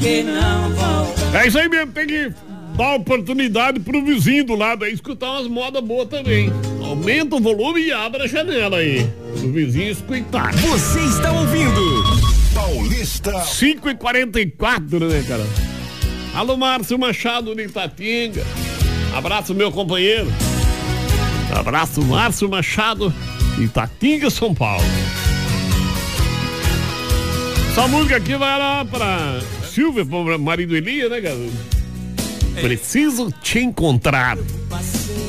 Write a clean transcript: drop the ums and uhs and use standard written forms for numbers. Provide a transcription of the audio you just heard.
que não volta. É isso aí mesmo, tem que dar oportunidade pro vizinho do lado aí escutar umas modas boas também. Aumenta o volume e abre a janela aí, pro vizinho escutar. Você está ouvindo Paulista 5h44, né, cara? Alô, Márcio Machado de Itatinga. Abraço, meu companheiro. Abraço, Márcio Machado de Itatinga, São Paulo. Essa música aqui vai lá pra Silvia, pro marido Elias, né, cara? Preciso te encontrar.